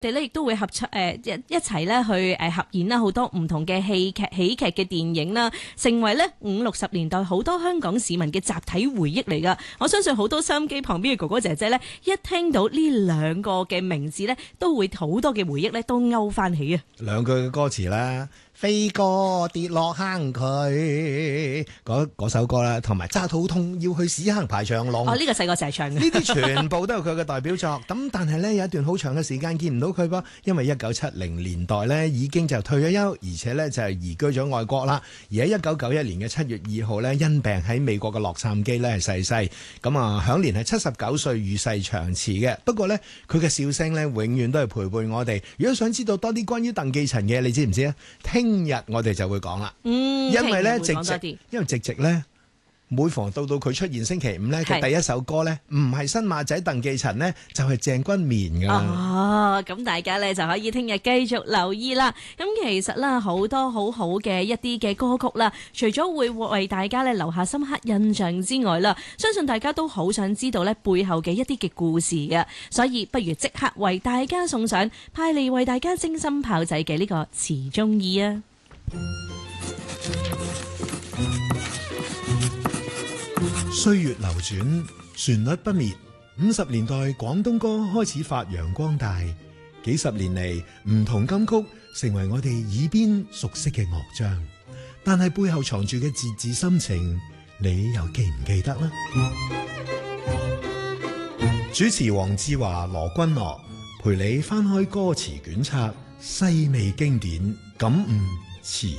哋咧亦都會一齊咧去合演啦，好多唔同嘅喜劇嘅電影啦，成為咧50-60年代好多香港市民嘅集體回憶嚟噶。我相信好多收音機旁邊嘅哥哥姐姐咧，一聽到呢兩個嘅名字咧，都會好多嘅回憶咧都勾翻起啊！ 兩句嘅歌詞啦。飛哥跌落坑渠嗰首歌啦，同埋揸肚痛要去屎坑排長龍。 呢個細個就係唱嘅。 呢啲全部都係佢嘅代表作。咁但係呢，有一段好長嘅時間見唔到佢噃，因為1970年代呢已經就退咗休，而且呢就係移居咗外國啦。而喺1991年嘅7月2號呢，因病喺美國嘅洛杉磯呢係逝世。咁啊，享年係79歲，與世長辭嘅。不過呢，佢嘅笑聲呢永遠都係陪伴我哋。如果想知道多啲關於鄧寄塵嘅，你知唔知啊？聽日我哋就會講啦，因為咧直直咧，每逢到佢出現星期五咧，佢第一首歌咧唔係新馬仔鄧寄塵咧，就係鄭君綿噶。 咁大家咧就可以聽日繼續留意啦。咁其實啦，好多好好嘅一啲嘅歌曲啦，除咗會為大家咧留下深刻印象之外啦，相信大家都好想知道咧背後嘅一啲嘅故事嘅，所以不如即刻為大家送上派嚟為大家精心炮製嘅呢個詞中意啊！ 歲月流轉，旋律不滅。50年代廣東歌開始發揚光大，幾十年嚟唔同金曲成為我哋耳邊熟悉嘅樂章，但係背後藏住嘅字字心情，你又記唔記得呢？主持黃志華、羅君樂陪你翻開歌詞卷冊，細味經典，感悟詞